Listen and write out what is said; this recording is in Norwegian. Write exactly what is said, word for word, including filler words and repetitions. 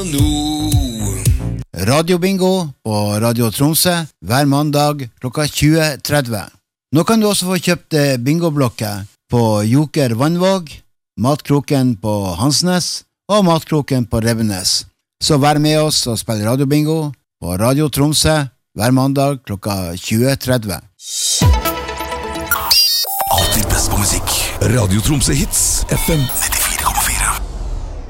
nå. Radio Bingo på Radio Tromsø hver mandag klokka tjue tretti. Nå kan du også få kjøpt bingoblokker på Joker Vannvåg, Matkroken på Hansnes og Matkroken på Revenes. Så vær med oss og spill Radio Bingo på Radio Tromsø hver mandag klokka tjue tretti. Alltid best på musikk. Radio Tromsø Hits F M